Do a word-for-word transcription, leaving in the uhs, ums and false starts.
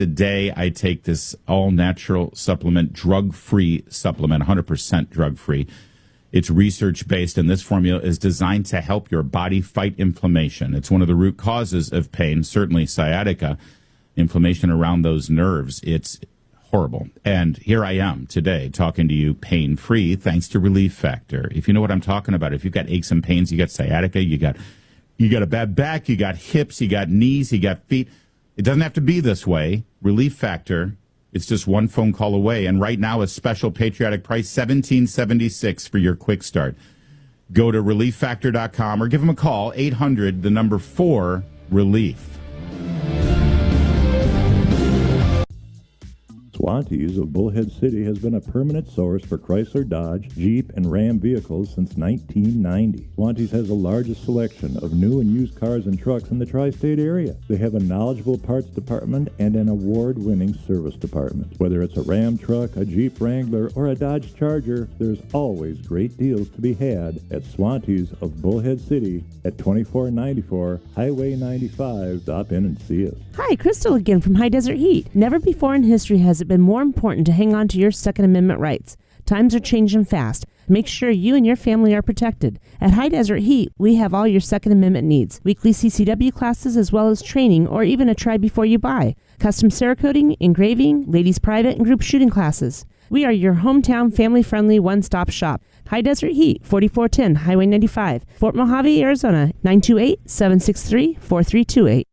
Today, I take this all-natural supplement, drug-free supplement, one hundred percent drug-free. It's research-based, and this formula is designed to help your body fight inflammation. It's one of the root causes of pain, certainly sciatica, inflammation around those nerves. It's horrible. And here I am today talking to you pain-free thanks to Relief Factor. If you know what I'm talking about, if you've got aches and pains, you got sciatica, you got you got a bad back, you got hips, you got knees, you got feet. It doesn't have to be this way. Relief Factor, it's just one phone call away. And right now, a special patriotic price, seventeen seventy-six for your quick start. Go to relief factor dot com or give them a call, eight hundred, the number four, relief. Swantees of Bullhead City has been a permanent source for Chrysler, Dodge, Jeep, and Ram vehicles since nineteen ninety. Swantees has the largest selection of new and used cars and trucks in the tri-state area. They have a knowledgeable parts department and an award-winning service department. Whether it's a Ram truck, a Jeep Wrangler, or a Dodge Charger, there's always great deals to be had at Swantees of Bullhead City at twenty-four ninety-four Highway ninety-five. Stop in and see us. Hi, Crystal again from High Desert Heat. Never before in history has it been more important to hang on to your Second Amendment rights. Times are changing fast. Make sure you and your family are protected. At High Desert Heat, we have all your Second Amendment needs. Weekly C C W classes as well as training or even a try before you buy. Custom Cerakoting, engraving, ladies private and group shooting classes. We are your hometown family-friendly one-stop shop. High Desert Heat, forty-four ten Highway ninety-five, Fort Mojave, Arizona, nine two eight, seven six three, four three two eight.